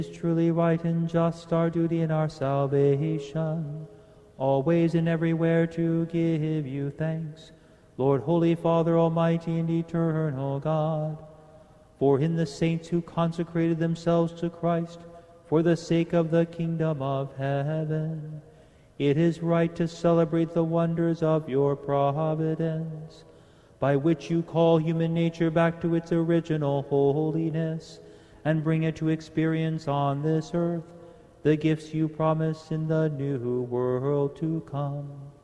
is truly right and just, our duty and our salvation, always and everywhere to give you thanks, Lord, Holy Father, Almighty and eternal God. For in the saints who consecrated themselves to Christ for the sake of the kingdom of heaven, it is right to celebrate the wonders of your providence, by which you call human nature back to its original holiness and bring it to experience on this earth the gifts you promise in the new world to come.